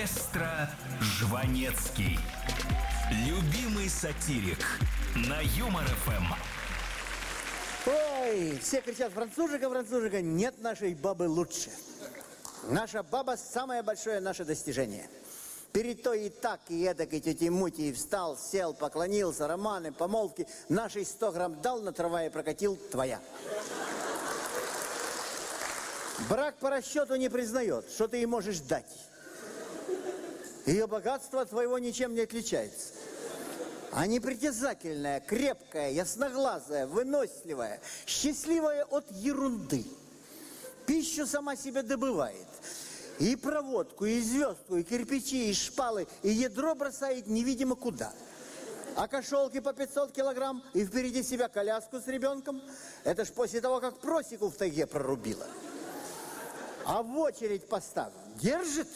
Маэстро Жванецкий. Любимый сатирик на Юмор ФМ. Ой, все кричат: францужика, францужика, нет нашей бабы лучше. Наша баба – самое большое наше достижение. Перед той и так, и эдак, и тетей Мути, и встал, сел, поклонился, романы, помолвки. Нашей 100 грамм дал, на трамвае прокатил, твоя. Брак по расчету не признает, что ты ей можешь дать. Ее богатство от твоего ничем не отличается. А непритязательная, крепкая, ясноглазая, выносливая, счастливая от ерунды. Пищу сама себе добывает. И проводку, и звездку, и кирпичи, и шпалы, и ядро бросает невидимо куда. А кошелки по 500 килограмм, и впереди себя коляску с ребенком. Это ж после того, как просеку в тайге прорубила. А в очередь поставь. Держит.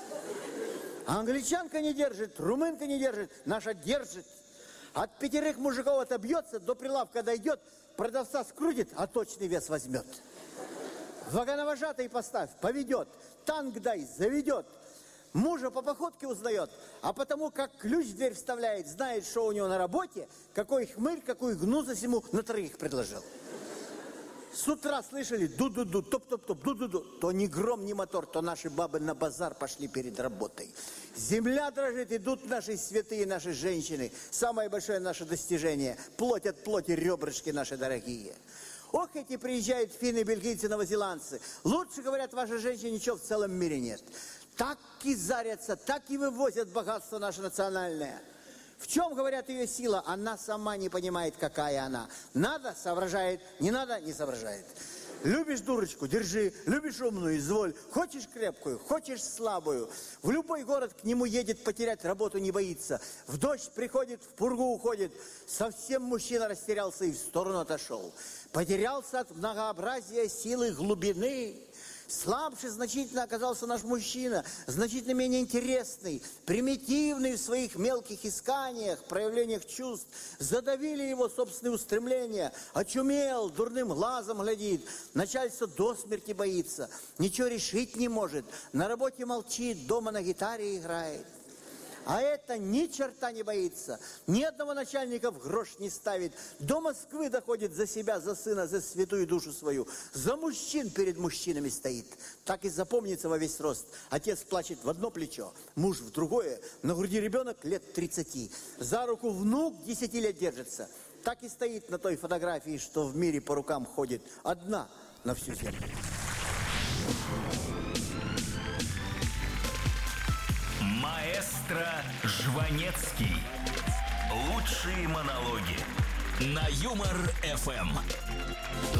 А англичанка не держит, румынка не держит, наша держит. От 5 мужиков отобьется, до прилавка дойдет, продавца скрутит, а точный вес возьмет. Вагоновожатый поставь, поведет, танк дай, заведет. Мужа по походке узнает, а потому как ключ в дверь вставляет, знает, что у него на работе, какой хмырь, какую гнусность ему на 3 предложил. С утра слышали ду-ду-ду, топ-топ-топ, ду-ду-ду. То ни гром, ни мотор, то наши бабы на базар пошли перед работой. Земля дрожит, идут наши святые, наши женщины. Самое большое наше достижение. Плоть от плоти, ребрышки наши дорогие. Ох, эти приезжают финны, бельгийцы, новозеландцы. Лучше, говорят, ваши женщины ничего в целом мире нет. Так и зарятся, так и вывозят богатство наше национальное. В чем, говорят, ее сила? Она сама не понимает, какая она. Надо – соображает, не надо – не соображает. Любишь дурочку – держи, любишь умную – изволь. Хочешь крепкую, хочешь слабую. В любой город к нему едет, потерять работу не боится. В дождь приходит, в пургу уходит. Совсем мужчина растерялся и в сторону отошел. Потерялся от многообразия силы глубины. Слабше значительно оказался наш мужчина, значительно менее интересный, примитивный в своих мелких исканиях, проявлениях чувств. Задавили его собственные устремления, очумел, дурным глазом глядит, начальство до смерти боится, ничего решить не может, на работе молчит, дома на гитаре играет. А это ни черта не боится, ни одного начальника в грош не ставит. До Москвы доходит за себя, за сына, за святую душу свою. За мужчин перед мужчинами стоит. Так и запомнится во весь рост. Отец плачет в одно плечо, муж в другое. На груди ребенок лет 30. За руку внук 10 лет держится. Так и стоит на той фотографии, что в мире по рукам ходит. Одна на всю землю. Маэстро Жванецкий. Лучшие монологи на Юмор ФМ.